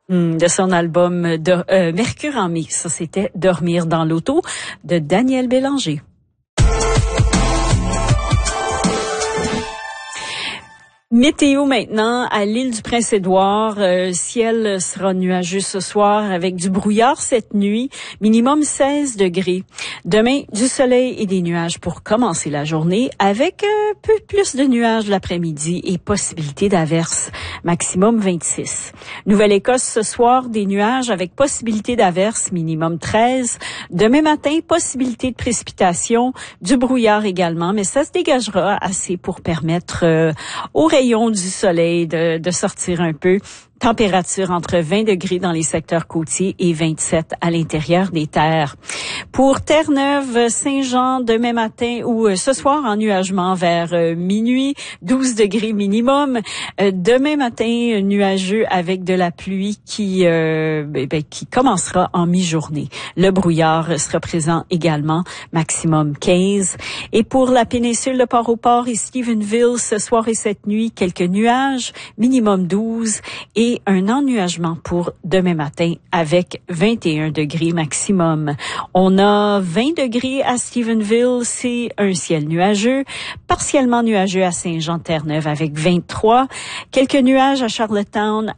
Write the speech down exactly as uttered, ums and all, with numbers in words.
Mmh, de son album de, euh, Mercure en mai. Ça, c'était Dormir dans l'auto de Daniel Bélanger. Météo maintenant à l'île du Prince-Édouard. Euh, ciel sera nuageux ce soir avec du brouillard cette nuit. Minimum seize degrés. Demain, du soleil et des nuages pour commencer la journée avec un peu plus de nuages l'après-midi et possibilité d'averses. Maximum vingt-six. Nouvelle-Écosse ce soir, des nuages avec possibilité d'averses. Minimum treize. Demain matin, possibilité de précipitation. Du brouillard également, mais ça se dégagera assez pour permettre euh, aux rayons du soleil de, de sortir un peu. Température entre vingt degrés dans les secteurs côtiers et vingt-sept à l'intérieur des terres. Pour Terre-Neuve, Saint-Jean, demain matin ou euh, ce soir, ennuagement vers euh, minuit, douze degrés minimum. Euh, demain matin, nuageux avec de la pluie qui euh, ben, qui commencera en mi-journée. Le brouillard sera présent également, maximum quinze. Et pour la péninsule de Port-au-Port et Stephenville, ce soir et cette nuit, quelques nuages, minimum douze. Et Et un ennuagement pour demain matin avec vingt et un degrés maximum. On a vingt degrés à Stephenville, c'est un ciel nuageux, partiellement nuageux à Saint-Jean-Terre-Neuve avec vingt-trois. Quelques nuages à Charlottetown